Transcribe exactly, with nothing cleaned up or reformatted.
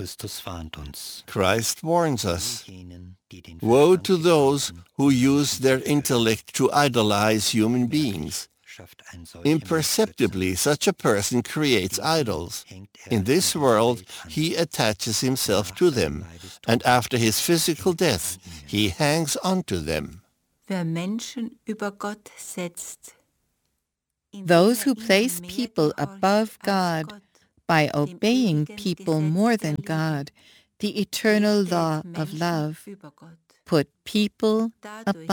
Christ warns us. Woe to those who use their intellect to idolize human beings. Imperceptibly, such a person creates idols. In this world, he attaches himself to them, and after his physical death, he hangs onto them. Those who place people above God by obeying people more than God, the eternal law of love, put people above